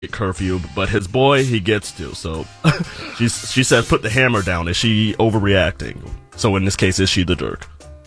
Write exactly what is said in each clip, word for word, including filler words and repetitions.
curfew, but his boy, he gets to. So she, she says, put the hammer down. Is she overreacting? So in this case, is she the jerk?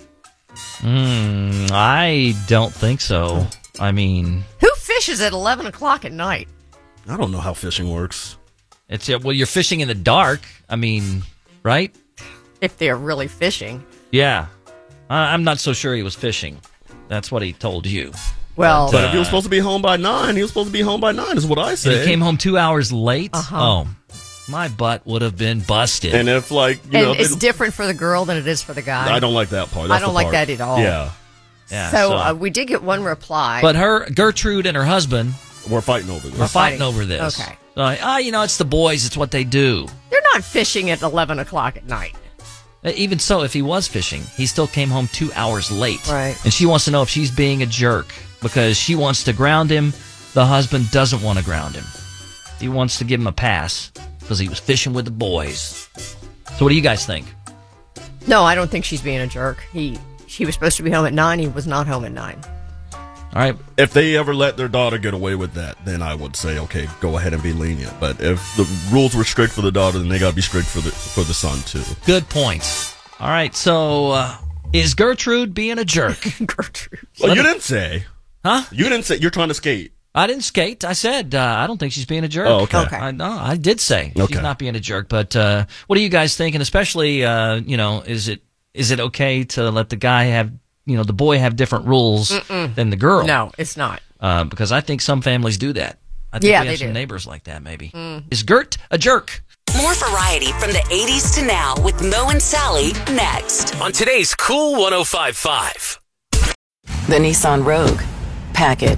Mm, I don't think so. I mean... Who fishes at eleven o'clock at night? I don't know how fishing works. It's Well, you're fishing in the dark. I mean, right? If they're really fishing. Yeah. I, I'm not so sure he was fishing. That's what he told you. Well, but uh, if he was supposed to be home by nine, he was supposed to be home by nine, is what I say. And he came home two hours late? Uh-huh. Oh, my butt would have been busted. And if, like, you and know... it's it, different for the girl than it is for the guy. I don't like that part. That's I don't the like part. that at all. Yeah. yeah so so uh, we did get one reply. But her, Gertrude and her husband... We're fighting over this. We're fighting, fighting. over this. Okay. So, ah, you know, it's the boys. It's what they do. They're not fishing at eleven o'clock at night. Even so, if he was fishing, he still came home two hours late. Right. And she wants to know if she's being a jerk because she wants to ground him. The husband doesn't want to ground him. He wants to give him a pass because he was fishing with the boys. So what do you guys think? No, I don't think she's being a jerk. He he was supposed to be home at nine. He was not home at nine. All right. If they ever let their daughter get away with that, then I would say, okay, go ahead and be lenient. But if the rules were strict for the daughter, then they got to be strict for the for the son, too. Good points. All right. So uh, is Gertrude being a jerk? Gertrude. Well, you didn't say. Huh? You didn't say. You're trying to skate. I didn't skate. I said uh, I don't think she's being a jerk. Oh, okay. Okay. I, no, I did say Okay. she's not being a jerk. But uh, what do you guys think? And especially, uh, you know, is it is it okay to let the guy have, you know, the boy have different rules Mm-mm. than the girl? No, it's not. Uh, because I think some families do that. I think Yeah, we have they some do. neighbors like that, maybe. Mm. Is Gert a jerk? More variety from the eighties to now with Mo and Sally next. On today's Cool one oh five point five. The Nissan Rogue. Pack it.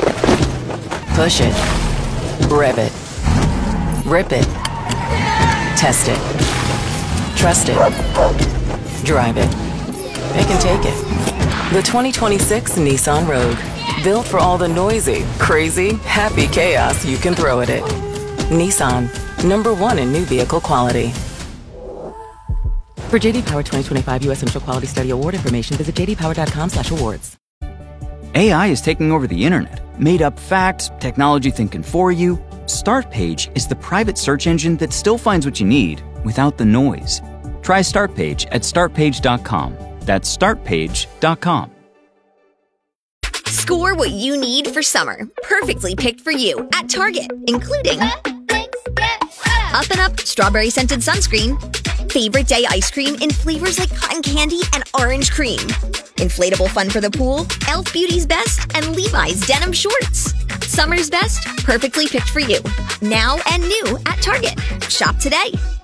Push it. Rev it. Rip it. Test it. Trust it. Drive it. They can take it. The twenty twenty-six Nissan Rogue. Built for all the noisy, crazy, happy chaos you can throw at it. Nissan. Number one in new vehicle quality. For J D Power twenty twenty-five U S Initial Quality Study Award information, visit j d power dot com slash awards. A I is taking over the internet. Made up facts, technology thinking for you. Startpage is the private search engine that still finds what you need without the noise. Try Startpage at start page dot com. That's start page dot com. Score what you need for summer. Perfectly picked for you at Target, including Up and Up Strawberry Scented Sunscreen, Favorite Day Ice Cream in flavors like cotton candy and orange cream, Inflatable Fun for the Pool, e l f Beauty's Best, and Levi's Denim Shorts. Summer's best, perfectly picked for you. Now and new at Target. Shop today.